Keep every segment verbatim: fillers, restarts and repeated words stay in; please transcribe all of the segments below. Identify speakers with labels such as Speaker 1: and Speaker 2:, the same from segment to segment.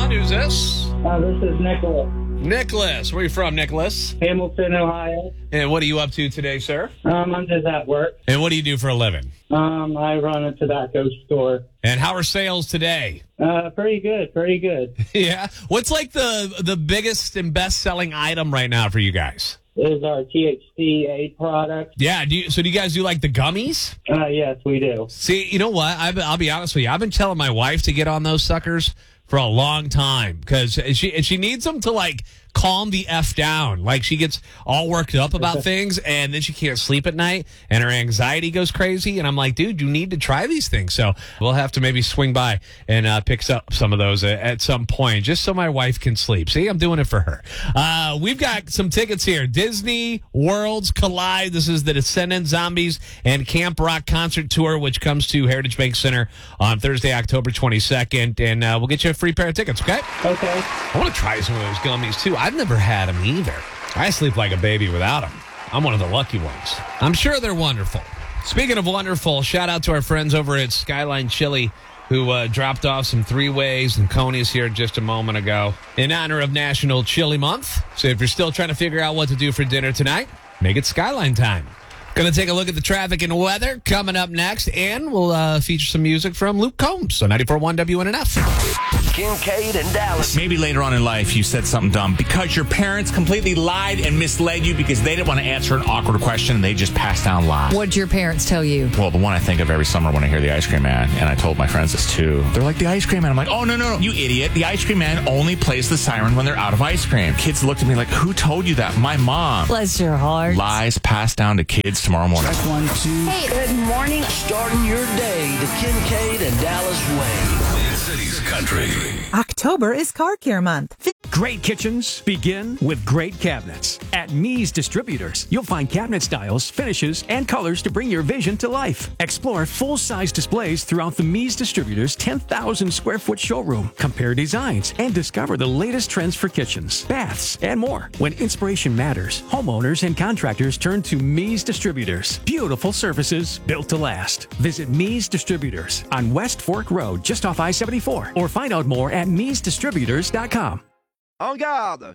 Speaker 1: on. Who's this?
Speaker 2: Uh, this is Nicholas.
Speaker 1: Nicholas. Where are you from, Nicholas?
Speaker 2: Hamilton, Ohio.
Speaker 1: And what are you up to today, sir?
Speaker 2: Um, I'm just at work.
Speaker 1: And what do you do for a living?
Speaker 2: Um, I run a tobacco store.
Speaker 1: And how are sales today?
Speaker 2: Uh, pretty good, pretty good.
Speaker 1: Yeah. What's like the the biggest and best selling item right now for you guys?
Speaker 2: Is our T H C A product.
Speaker 1: Yeah. Do you, so do you guys do like the gummies?
Speaker 2: Uh, yes, we do.
Speaker 1: See, you know what? I've, I'll be honest with you. I've been telling my wife to get on those suckers for a long time because she and she needs them to like calm the F down. Like she gets all worked up about things and then she can't sleep at night and her anxiety goes crazy. And I'm like, dude, you need to try these things. So we'll have to maybe swing by and uh, pick up some of those at, at some point just so my wife can sleep. See, I'm doing it for her. Uh, we've got some tickets here. Disney Worlds Collide. This is the Descendant Zombies and Camp Rock concert tour, which comes to Heritage Bank Center on Thursday, October twenty-second. And uh, we'll get you a free pair of tickets, okay?
Speaker 2: Okay.
Speaker 1: I want to try some of those gummies, too. I've never had them either. I sleep like a baby without them. I'm one of the lucky ones. I'm sure they're wonderful. Speaking of wonderful, shout out to our friends over at Skyline Chili who uh, dropped off some three-ways and conies here just a moment ago in honor of National Chili Month. So if you're still trying to figure out what to do for dinner tonight, make it Skyline time. Going to take a look at the traffic and weather coming up next, and we'll uh, feature some music from Luke Combs on ninety-four point one W N N F.
Speaker 3: Kincaid and Dallas.
Speaker 4: Maybe later on in life you said something dumb because your parents completely lied and misled you because they didn't want to answer an awkward question and they just passed down lies.
Speaker 5: What'd your parents tell you?
Speaker 4: Well, the one I think of every summer when I hear the Ice Cream Man, and I told my friends this too. They're like, the Ice Cream Man. I'm like, oh, no, no, no, you idiot. The Ice Cream Man only plays the siren when they're out of ice cream. Kids looked at me like, who told you that? My mom.
Speaker 5: Bless your heart.
Speaker 4: Lies passed down to kids tomorrow morning.
Speaker 3: Check one, two.
Speaker 6: Hey,
Speaker 3: good morning. Starting your day the Kincaid and Dallas way.
Speaker 7: City's Country.
Speaker 8: October is Car Care Month.
Speaker 9: Great kitchens begin with great cabinets. At Mees Distributors, you'll find cabinet styles, finishes, and colors to bring your vision to life. Explore full-size displays throughout the Mees Distributors' ten thousand square foot showroom. Compare designs and discover the latest trends for kitchens, baths, and more. When inspiration matters, homeowners and contractors turn to Mees Distributors. Beautiful services built to last. Visit Mees Distributors on West Fork Road, just off I seventy-four, or find out more at mees distributors dot com.
Speaker 10: En garde!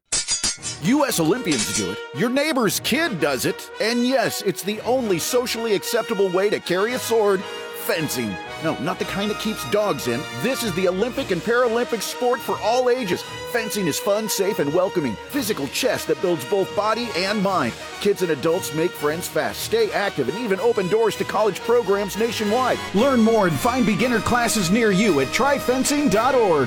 Speaker 10: U S Olympians do it. Your neighbor's kid does it. And yes, it's the only socially acceptable way to carry a sword. Fencing. No, not the kind that keeps dogs in. This is the Olympic and Paralympic sport for all ages. Fencing is fun, safe, and welcoming. Physical chess that builds both body and mind. Kids and adults make friends fast, stay active, and even open doors to college programs nationwide. Learn more and find beginner classes near you at try fencing dot org.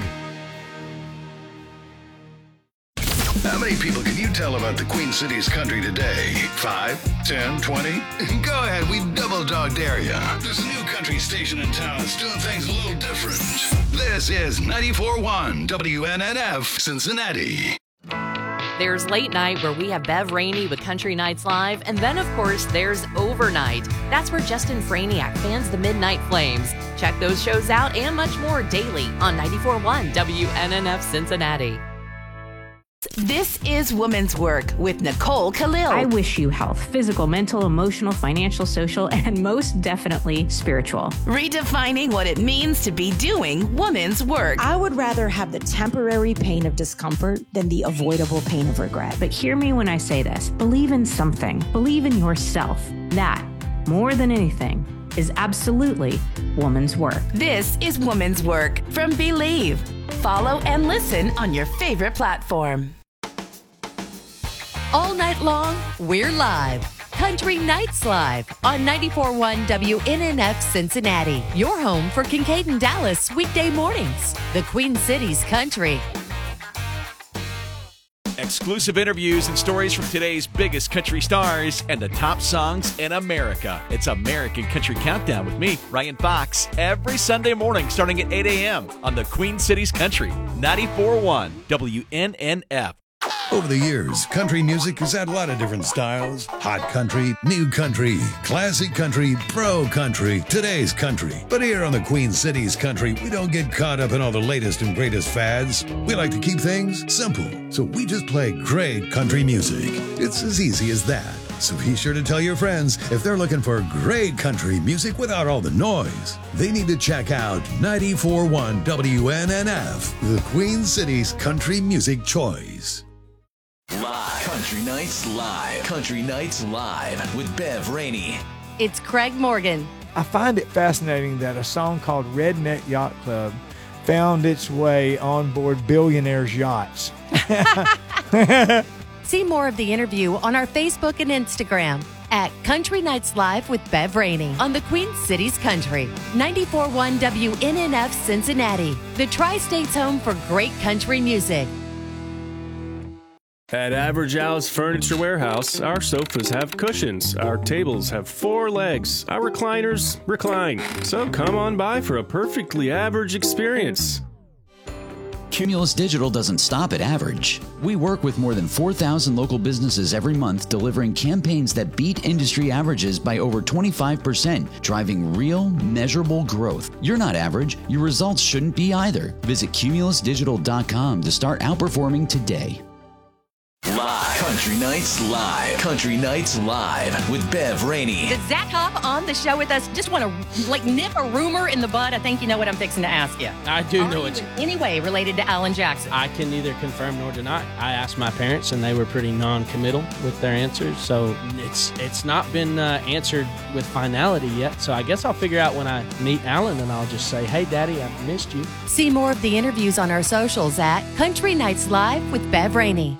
Speaker 7: How many people can you tell about the Queen City's Country today? Five? Ten? Twenty? Go ahead, we double dog dare ya. There's a new country station in town that's doing things a little different. This is ninety-four point one W N N F Cincinnati.
Speaker 11: There's Late Night, where we have Bev Rainey with Country Nights Live. And then, of course, there's Overnight. That's where Justin Franiak fans the Midnight Flames. Check those shows out and much more daily on ninety-four point one W N N F Cincinnati.
Speaker 6: This is Woman's Work with Nicole Khalil.
Speaker 12: I wish you health, physical, mental, emotional, financial, social, and most definitely spiritual.
Speaker 6: Redefining what it means to be doing woman's work.
Speaker 13: I would rather have the temporary pain of discomfort than the avoidable pain of regret.
Speaker 12: But hear me when I say this. Believe in something. Believe in yourself. That, more than anything, is absolutely woman's work.
Speaker 6: This is Woman's Work from Believe. Follow and listen on your favorite platform.
Speaker 11: All night long, we're live. Country Nights Live on ninety-four point one W N N F Cincinnati. Your home for Kincaid and Dallas weekday mornings. The Queen City's Country.
Speaker 14: Exclusive interviews and stories from today's biggest country stars and the top songs in America. It's American Country Countdown with me, Ryan Fox, every Sunday morning starting at eight a.m. on the Queen City's Country, ninety-four point one W N N F.
Speaker 15: Over the years, country music has had a lot of different styles. Hot country, new country, classic country, pro country, today's country. But here on the Queen City's Country, we don't get caught up in all the latest and greatest fads. We like to keep things simple, so we just play great country music. It's as easy as that. So be sure to tell your friends if they're looking for great country music without all the noise. They need to check out ninety-four point one W N N F, the Queen City's country music choice.
Speaker 3: Live. Country Nights Live. Country Nights Live with Bev Rainey.
Speaker 11: It's Craig Morgan.
Speaker 16: I find it fascinating that a song called Redneck Yacht Club found its way on board billionaires' yachts.
Speaker 11: See more of the interview on our Facebook and Instagram at Country Nights Live with Bev Rainey on the Queen City's Country. ninety-four point one W N N F Cincinnati, the Tri-State's home for great country music.
Speaker 17: At Average Al's Furniture Warehouse, our sofas have cushions, our tables have four legs, our recliners recline. So come on by for a perfectly average experience.
Speaker 18: Cumulus Digital doesn't stop at average. We work with more than four thousand local businesses every month, delivering campaigns that beat industry averages by over twenty-five percent, driving real, measurable growth. You're not average. Your results shouldn't be either. Visit cumulus digital dot com to start outperforming today.
Speaker 3: Live. Country Nights Live. Country Nights Live with Bev Rainey.
Speaker 11: Did Zach hop on the show with us? Just want to like nip a rumor in the bud. I think you know what I'm fixing to ask you.
Speaker 19: I do
Speaker 11: Are
Speaker 19: know
Speaker 11: you
Speaker 19: it.
Speaker 11: in any way related to Alan Jackson?
Speaker 19: I can neither confirm nor deny. I asked my parents, and they were pretty non-committal with their answers. So it's it's not been uh, answered with finality yet. So I guess I'll figure out when I meet Alan, and I'll just say, "Hey, Daddy, I've missed you."
Speaker 11: See more of the interviews on our socials at Country Nights Live with Bev Rainey.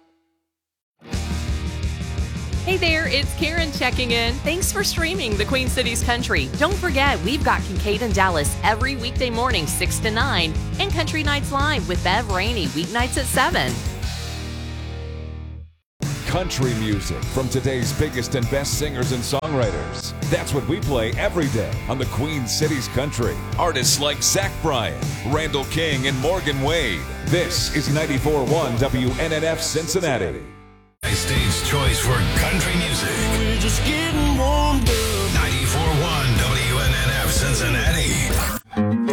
Speaker 11: Hey there, it's Karen checking in. Thanks for streaming the Queen City's Country. Don't forget, we've got Kincaid and Dallas every weekday morning, six to nine, and Country Nights Live with Bev Rainey weeknights at seven.
Speaker 20: Country music from today's biggest and best singers and songwriters. That's what we play every day on the Queen City's Country. Artists like Zach Bryan, Randall King, and Morgan Wade. This is ninety-four point one W N N F Cincinnati.
Speaker 7: State's choice for country music.
Speaker 3: We're just getting warmed up.